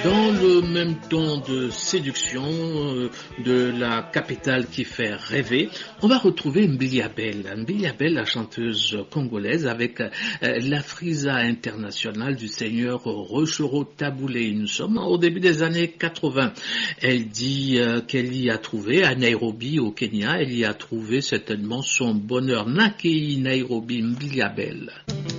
Dans le même temps de séduction de la capitale qui fait rêver, on va retrouver Mbili Abel. Mbili Abel, la chanteuse congolaise, avec la frisa internationale du seigneur Rechero Taboulé. Nous sommes au début des années 80. Elle dit qu'elle y a trouvé, à Nairobi, au Kenya, elle y a trouvé certainement son bonheur. Nakei Nairobi, Mbili Abel.